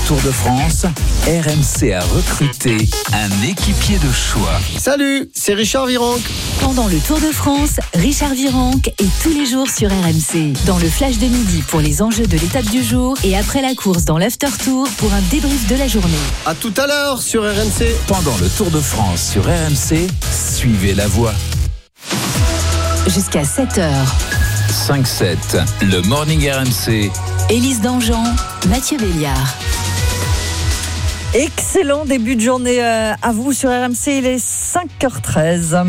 Tour de France, RMC a recruté un équipier de choix. Salut, c'est Richard Virenque. Pendant le Tour de France, Richard Virenque est tous les jours sur RMC. Dans le flash de midi pour les enjeux de l'étape du jour et après la course dans l'after tour pour un débrief de la journée. À tout à l'heure sur RMC. Pendant le Tour de France sur RMC, suivez la voie. Jusqu'à 7h. 5-7, le Morning RMC. Élise Dangean, Mathieu Béliard. Excellent début de journée à vous sur RMC, il est 5h13.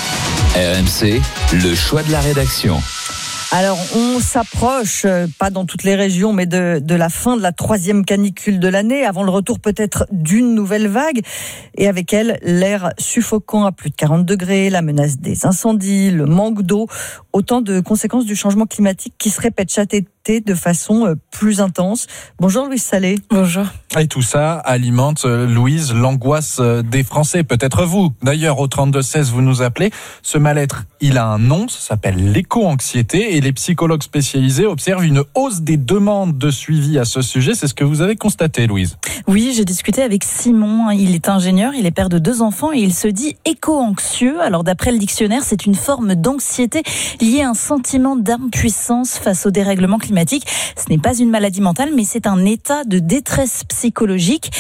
RMC, le choix de la rédaction. Alors, on s'approche, pas dans toutes les régions, mais de la fin de la 3e canicule de l'année, avant le retour peut-être d'une nouvelle vague. Et avec elle, l'air suffocant à plus de 40 degrés, la menace des incendies, le manque d'eau. Autant de conséquences du changement climatique qui se répètent chaque été de façon plus intense. Bonjour Louise Salé. Bonjour. Et tout ça alimente, Louise, l'angoisse des Français. Peut-être vous. D'ailleurs, au 32-16, vous nous appelez. Ce mal-être, il a un nom, ça s'appelle l'éco-anxiété. Et les psychologues spécialisés observent une hausse des demandes de suivi à ce sujet. C'est ce que vous avez constaté, Louise. Oui, j'ai discuté avec Simon. Il est ingénieur, il est père de 2 enfants et il se dit éco-anxieux. Alors d'après le dictionnaire, c'est une forme d'anxiété liée à un sentiment d'impuissance face au dérèglement climatique. Ce n'est pas une maladie mentale, mais c'est un état de détresse psychologique.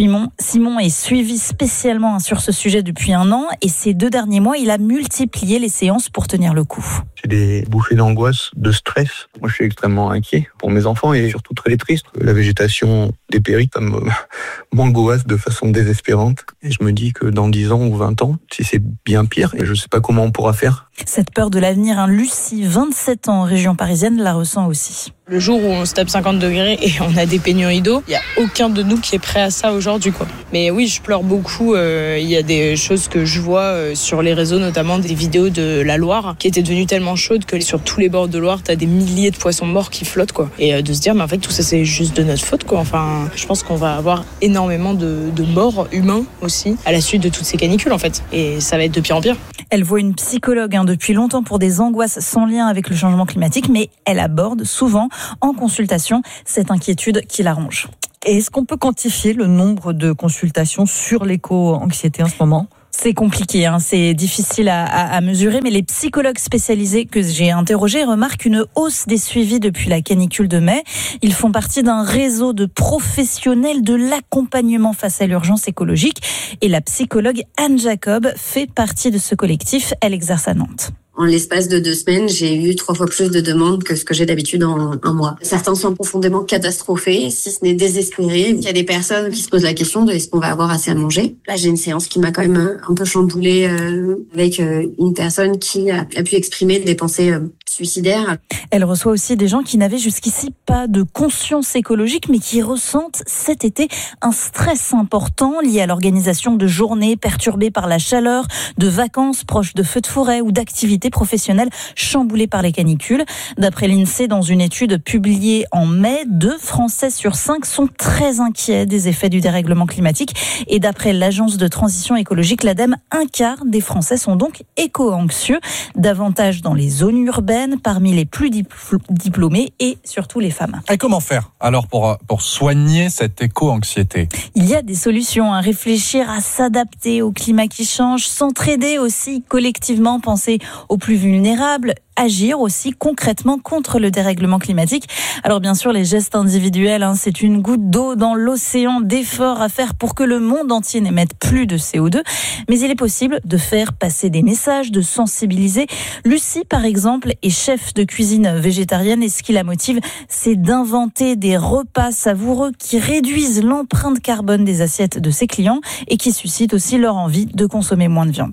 Simon est suivi spécialement sur ce sujet depuis 1 an et ces 2 derniers mois, il a multiplié les séances pour tenir le coup. J'ai des bouffées d'angoisse, de stress. Moi, je suis extrêmement inquiet pour mes enfants et surtout très triste. La végétation dépérit, ça m'angoisse de façon désespérante. Et je me dis que dans 10 ans ou 20 ans, si c'est bien pire, je ne sais pas comment on pourra faire. Cette peur de l'avenir, Lucie, 27 ans, région parisienne, la ressent aussi. Le jour où on se tape 50 degrés et on a des pénuries d'eau, il n'y a aucun de nous qui est prêt à ça aujourd'hui, quoi. Mais oui, je pleure beaucoup. Il y a des choses que je vois sur les réseaux, notamment des vidéos de la Loire, qui étaient devenues tellement chaudes que sur tous les bords de Loire, tu as des milliers de poissons morts qui flottent, quoi. Et de se dire, mais en fait, tout ça, c'est juste de notre faute, quoi. Enfin, je pense qu'on va avoir énormément de morts humains aussi à la suite de toutes ces canicules, en fait. Et ça va être de pire en pire. Elle voit une psychologue depuis longtemps pour des angoisses sans lien avec le changement climatique, mais elle aborde souvent en consultation cette inquiétude qui la ronge. Et est-ce qu'on peut quantifier le nombre de consultations sur l'éco-anxiété en ce moment ? C'est compliqué, c'est difficile à mesurer, mais les psychologues spécialisés que j'ai interrogés remarquent une hausse des suivis depuis la canicule de mai. Ils font partie d'un réseau de professionnels de l'accompagnement face à l'urgence écologique. Et la psychologue Anne Jacob fait partie de ce collectif. Elle exerce à Nantes. En l'espace de 2 semaines, j'ai eu 3 fois plus de demandes que ce que j'ai d'habitude en 1 mois. Certains sont profondément catastrophés, si ce n'est désespérés. Il y a des personnes qui se posent la question de est-ce qu'on va avoir assez à manger. Là, j'ai une séance qui m'a quand même un peu chamboulée avec une personne qui a pu exprimer des pensées suicidaires. Elle reçoit aussi des gens qui n'avaient jusqu'ici pas de conscience écologique, mais qui ressentent cet été un stress important lié à l'organisation de journées perturbées par la chaleur, de vacances proches de feux de forêt ou d'activités professionnels chamboulés par les canicules. D'après l'INSEE, dans une étude publiée en mai, 2 Français sur 5 sont très inquiets des effets du dérèglement climatique. Et d'après l'Agence de transition écologique, l'ADEME, 1/4 des Français sont donc éco-anxieux, davantage dans les zones urbaines, parmi les plus diplômés et surtout les femmes. Et comment faire alors pour soigner cette éco-anxiété ? Il y a des solutions, réfléchir à s'adapter au climat qui change, s'entraider aussi collectivement, penser aux plus vulnérables, agir aussi concrètement contre le dérèglement climatique. Alors bien sûr, les gestes individuels, c'est une goutte d'eau dans l'océan d'efforts à faire pour que le monde entier n'émette plus de CO2. Mais il est possible de faire passer des messages, de sensibiliser. Lucie, par exemple, est chef de cuisine végétarienne et ce qui la motive, c'est d'inventer des repas savoureux qui réduisent l'empreinte carbone des assiettes de ses clients et qui suscitent aussi leur envie de consommer moins de viande.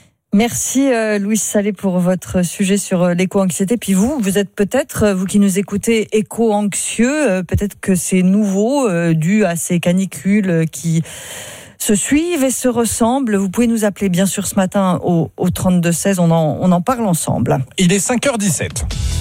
Merci Louise Salé pour votre sujet sur l'éco-anxiété. Puis vous êtes peut-être, vous qui nous écoutez, éco-anxieux. Peut-être que c'est nouveau, dû à ces canicules qui se suivent et se ressemblent. Vous pouvez nous appeler bien sûr ce matin au 32-16, on en parle ensemble. Il est 5h17.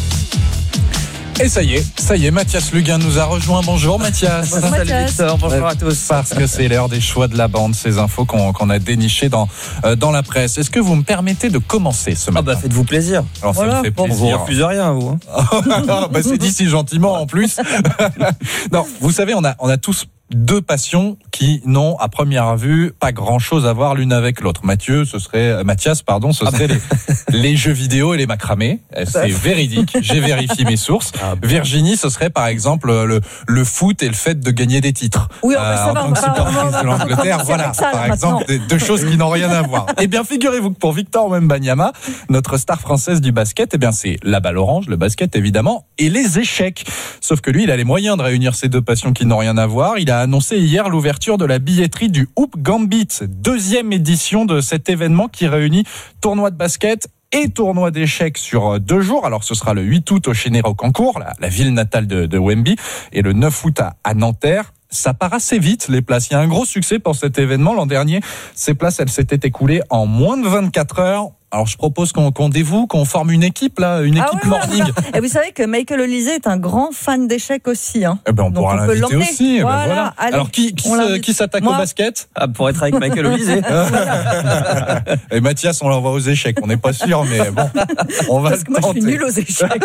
Et ça y est, Mathias Luguin nous a rejoint. Bonjour Mathias. Salut Victor, bonjour à tous. Parce que c'est l'heure des choix de la bande, ces infos qu'on a dénichées dans la presse. Est-ce que vous me permettez de commencer ce matin ? Faites-vous plaisir. Alors ça me fait plaisir. Vous refusez rien, vous. C'est dit si gentiment en plus. Non, vous savez, on a tous deux passions qui n'ont à première vue pas grand-chose à voir l'une avec l'autre. Mathias, ce serait les jeux vidéo et les macramés. C'est véridique, j'ai vérifié mes sources. Virginie, ce serait par exemple le foot et le fait de gagner des titres. Oui, ça en tant que supportrice de l'Angleterre, voilà, par exemple, deux choses qui n'ont rien à voir. Eh bien, figurez-vous que pour Victor Wembanyama, notre star française du basket, eh bien, c'est la balle orange, le basket évidemment, et les échecs. Sauf que lui, il a les moyens de réunir ces deux passions qui n'ont rien à voir. Il a annoncé hier l'ouverture de la billetterie du Hoop Gambit, deuxième édition de cet événement qui réunit tournoi de basket et tournoi d'échecs sur 2 jours. Alors ce sera le 8 août au Chénéro-Cancourt, la ville natale de Wemby, et le 9 août à Nanterre. Ça part assez vite, les places. Il y a un gros succès pour cet événement. L'an dernier, ces places, elles s'étaient écoulées en moins de 24 heures. Alors je propose qu'on dévoue, qu'on forme une équipe là, une équipe morning. Et vous savez que Michael Olysée est un grand fan d'échecs aussi. Hein. Eh ben on pourra l'inviter aussi. Voilà. Allez, alors qui s'attaque au basket? Pour être avec Michael Olysée. Et Mathias, on l'envoie aux échecs. On n'est pas sûr, mais bon, on va. Parce que moi je suis nulle aux échecs.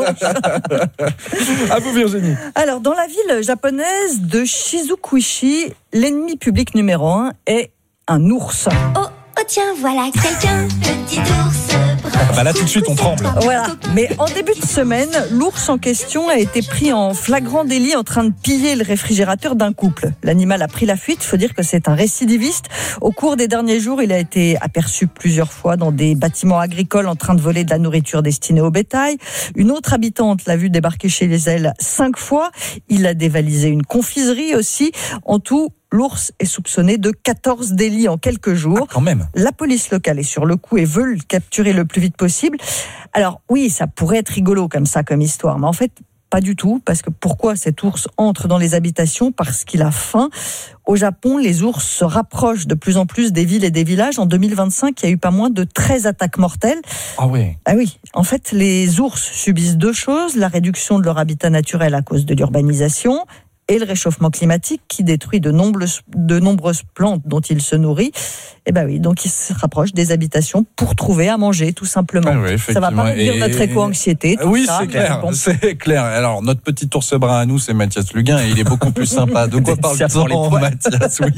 À vous Virginie. Alors dans la ville japonaise de Shizukuishi, l'ennemi public numéro 1 est un ours. Oh tiens, voilà quelqu'un, petit ours brun. Là tout de suite on tremble. Voilà. Mais en début de semaine, l'ours en question a été pris en flagrant délit en train de piller le réfrigérateur d'un couple. L'animal a pris la fuite, il faut dire que c'est un récidiviste. Au cours des derniers jours, il a été aperçu plusieurs fois dans des bâtiments agricoles en train de voler de la nourriture destinée au bétail. Une autre habitante l'a vu débarquer chez elle 5 fois. Il a dévalisé une confiserie aussi. En tout, l'ours est soupçonné de 14 délits en quelques jours. Quand même. La police locale est sur le coup et veut le capturer le plus vite possible. Alors oui, ça pourrait être rigolo comme ça, comme histoire, mais en fait, pas du tout, parce que pourquoi cet ours entre dans les habitations? Parce qu'il a faim. Au Japon, les ours se rapprochent de plus en plus des villes et des villages. En 2025, il y a eu pas moins de 13 attaques mortelles. Ah oui. Ah oui. En fait, les ours subissent 2 choses. La réduction de leur habitat naturel à cause de l'urbanisation et le réchauffement climatique qui détruit de nombreuses plantes dont il se nourrit. Et ben oui, donc il se rapproche des habitations pour trouver à manger, tout simplement. Ah oui, ça va pas réduire notre éco-anxiété. Oui, ça, c'est clair, bon. c'est clair. Alors, notre petit ours brun à nous, c'est Mathias Luguin, et il est beaucoup plus sympa. De quoi parle-t-on, Mathias? Oui.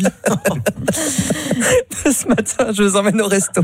Ce matin, je vous emmène au resto.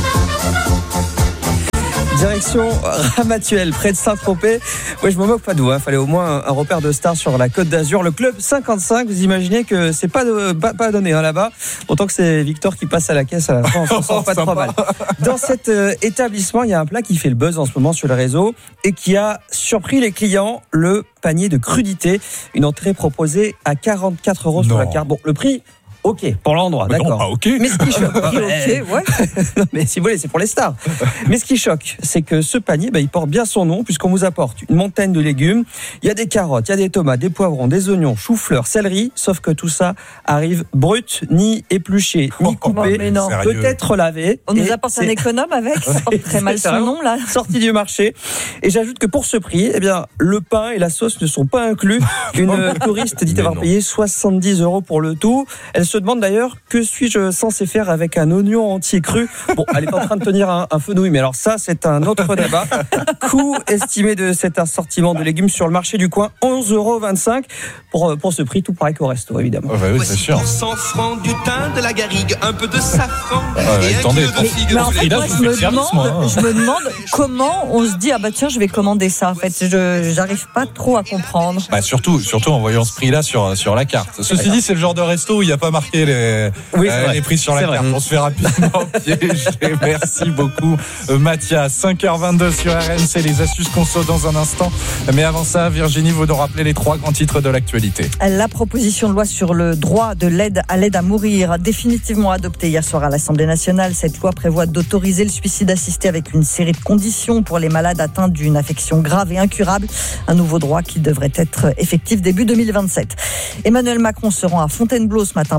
Direction Ramatuelle, près de Saint-Tropez. Ouais, je me moque pas de vous. Fallait au moins un repère de stars sur la Côte d'Azur. Le club 55, vous imaginez que c'est pas donné là-bas. Autant que c'est Victor qui passe à la caisse à la fin. On s'en sent pas trop mal. Dans cet établissement, il y a un plat qui fait le buzz en ce moment sur le réseau et qui a surpris les clients. Le panier de crudité. Une entrée proposée à 44 € sur la carte. Bon, le prix. Ok, pour l'endroit, d'accord. Non, pas ok. Mais ce qui choque, non, mais si vous voulez, c'est pour les stars. Mais ce qui choque, c'est que ce panier, il porte bien son nom, puisqu'on vous apporte une montagne de légumes. Il y a des carottes, il y a des tomates, des poivrons, des oignons, choux-fleurs, céleri, sauf que tout ça arrive brut, ni épluché, ni coupé, peut-être lavé. On nous apporte un économe avec, ça porte très mal son nom, là. Sorti du marché. Et j'ajoute que pour ce prix, le pain et la sauce ne sont pas inclus. Une touriste dit avoir payé 70 € pour le tout. Elle se demande d'ailleurs que suis-je censé faire avec un oignon entier cru. Bon, elle est en train de tenir un fenouil, mais alors ça, c'est un autre débat. Coût estimé de cet assortiment de légumes sur le marché du coin, 11,25 €. Pour ce prix, tout pareil qu'au resto, évidemment. Oui, c'est sûr. 100 francs, du thym, de la garrigue, un peu de safran. Attendez, mais en fait, moi, je me demande comment on se dit tiens, je vais commander ça. En fait, j'arrive pas trop à comprendre. Surtout en voyant ce prix-là sur la carte. Ceci dit, c'est le genre de resto où il n'y a pas marqué les prix sur la carte. On se fait rapidement piéger. Merci beaucoup, Mathias. 5h22 sur RMC, les astuces conso dans un instant. Mais avant ça, Virginie, vous nous rappelez les 3 grands titres de l'actualité. La proposition de loi sur le droit de l'aide à mourir, définitivement adoptée hier soir à l'Assemblée nationale. Cette loi prévoit d'autoriser le suicide assisté avec une série de conditions pour les malades atteints d'une affection grave et incurable. Un nouveau droit qui devrait être effectif début 2027. Emmanuel Macron se rend à Fontainebleau ce matin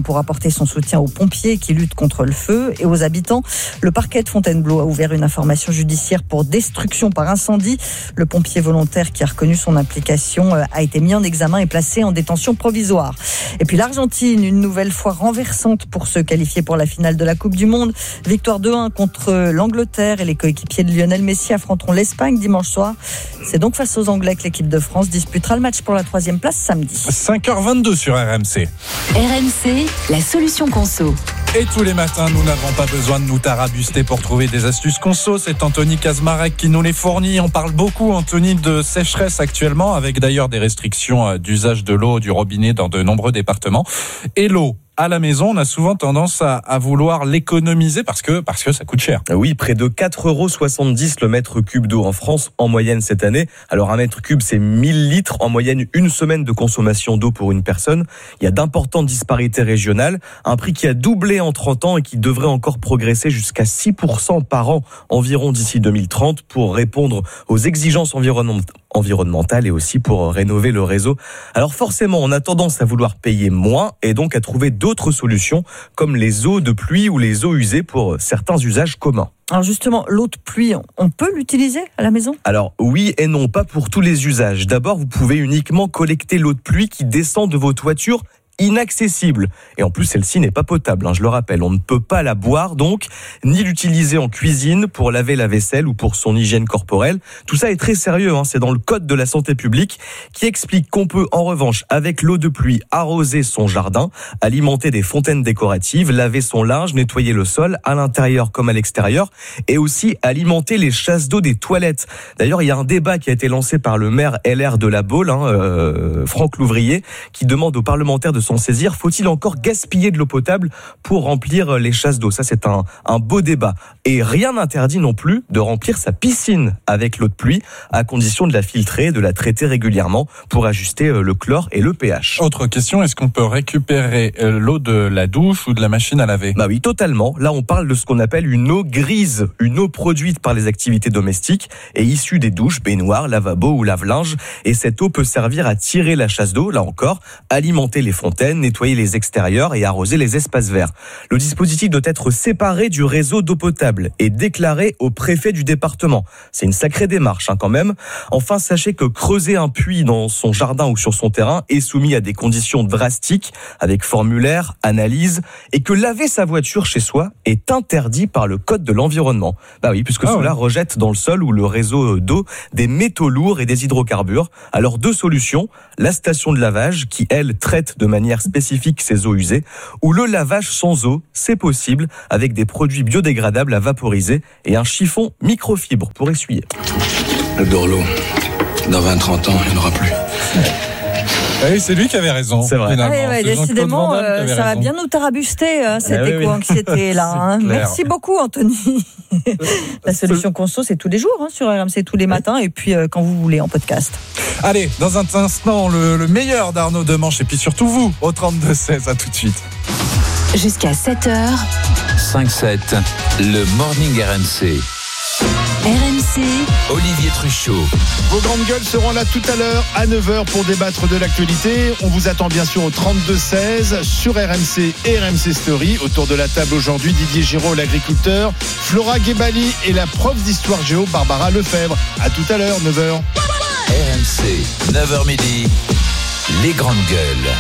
pour apporter son soutien aux pompiers qui luttent contre le feu et aux habitants. Le parquet de Fontainebleau a ouvert une information judiciaire pour destruction par incendie. Le pompier volontaire qui a reconnu son implication a été mis en examen et placé en détention provisoire. Et puis l'Argentine, une nouvelle fois renversante pour se qualifier pour la finale de la Coupe du Monde. Victoire 2-1 contre l'Angleterre et les coéquipiers de Lionel Messi affronteront l'Espagne dimanche soir. C'est donc face aux Anglais que l'équipe de France disputera le match pour la 3e place samedi. 5h22 sur RMC. RMC, la solution conso. Et tous les matins, nous n'avons pas besoin de nous tarabuster pour trouver des astuces conso. C'est Anthony Kazmarek qui nous les fournit. On parle beaucoup, Anthony, de sécheresse actuellement, avec d'ailleurs des restrictions d'usage de l'eau du robinet dans de nombreux départements. Et l'eau à la maison, on a souvent tendance à vouloir l'économiser parce que ça coûte cher. Oui, près de 4,70 € le mètre cube d'eau en France en moyenne cette année. Alors un mètre cube, c'est 1000 litres en moyenne, une semaine de consommation d'eau pour une personne. Il y a d'importantes disparités régionales, un prix qui a doublé en 30 ans et qui devrait encore progresser jusqu'à 6% par an environ d'ici 2030 pour répondre aux exigences environnementales et aussi pour rénover le réseau. Alors forcément, on a tendance à vouloir payer moins et donc à trouver d'autres solutions comme les eaux de pluie ou les eaux usées pour certains usages communs. Alors justement, l'eau de pluie, on peut l'utiliser à la maison ? Alors oui et non, pas pour tous les usages. D'abord, vous pouvez uniquement collecter l'eau de pluie qui descend de vos toitures inaccessible. Et en plus, celle-ci n'est pas potable, je le rappelle. On ne peut pas la boire, donc, ni l'utiliser en cuisine pour laver la vaisselle ou pour son hygiène corporelle. Tout ça est très sérieux, c'est dans le code de la santé publique qui explique qu'on peut, en revanche, avec l'eau de pluie, arroser son jardin, alimenter des fontaines décoratives, laver son linge, nettoyer le sol, à l'intérieur comme à l'extérieur, et aussi alimenter les chasses d'eau des toilettes. D'ailleurs, il y a un débat qui a été lancé par le maire LR de la Baule, Franck Louvrier, qui demande aux parlementaires de s'en saisir. Faut-il encore gaspiller de l'eau potable pour remplir les chasses d'eau ? Ça, c'est un beau débat. Et rien n'interdit non plus de remplir sa piscine avec l'eau de pluie, à condition de la filtrer, de la traiter régulièrement pour ajuster le chlore et le pH. Autre question, est-ce qu'on peut récupérer l'eau de la douche ou de la machine à laver ? Bah oui, totalement. Là, on parle de ce qu'on appelle une eau grise, une eau produite par les activités domestiques et issue des douches, baignoires, lavabos ou lave-linge. Et cette eau peut servir à tirer la chasse d'eau, là encore, alimenter les fontaines, nettoyer les extérieurs et arroser les espaces verts. Le dispositif doit être séparé du réseau d'eau potable et déclaré au préfet du département. C'est une sacrée démarche quand même. Enfin, sachez que creuser un puits dans son jardin ou sur son terrain est soumis à des conditions drastiques avec formulaire, analyse, et que laver sa voiture chez soi est interdit par le code de l'environnement. Bah oui, puisque cela rejette dans le sol ou le réseau d'eau des métaux lourds et des hydrocarbures. Alors deux solutions, la station de lavage qui, elle, traite de manière spécifique ces eaux usées, ou le lavage sans eau, c'est possible avec des produits biodégradables à vaporiser et un chiffon microfibre pour essuyer. Le Dorlo, dans 20-30 ans, il n'y en aura plus. Oui, c'est lui qui avait raison. C'est vrai. Décidément, ça va bien nous tarabuster, cette éco-anxiété-là. Merci beaucoup, Anthony. La solution conso, c'est tous les jours sur RMC, tous les matins, et puis quand vous voulez, en podcast. Allez, dans un instant, le meilleur d'Arnaud Demanche, et puis surtout vous, au 32-16, à tout de suite. Jusqu'à 7h. 5-7, le Morning RMC. RMC, Olivier Truchot. Vos grandes gueules seront là tout à l'heure à 9h pour débattre de l'actualité. On vous attend bien sûr au 32-16 sur RMC et RMC Story. Autour de la table aujourd'hui, Didier Giraud, l'agriculteur, Flora Guébali et la prof d'histoire géo, Barbara Lefebvre. À tout à l'heure, 9h. RMC, 9h midi, les grandes gueules.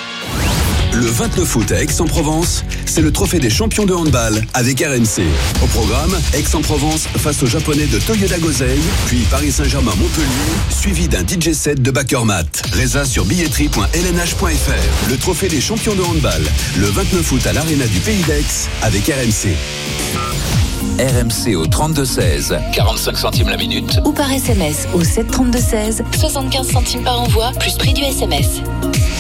Le 29 août à Aix-en-Provence, c'est le trophée des champions de handball avec RMC. Au programme, Aix-en-Provence face aux Japonais de Toyoda Gosei, puis Paris Saint-Germain-Montpellier, suivi d'un DJ set de Bakermat. Résa sur billetterie.lnh.fr. Le trophée des champions de handball, le 29 août à l'Arena du Pays d'Aix avec RMC. RMC au 32-16, 45 centimes la minute. Ou par SMS au 7 32 16, 75 centimes par envoi, plus prix du SMS.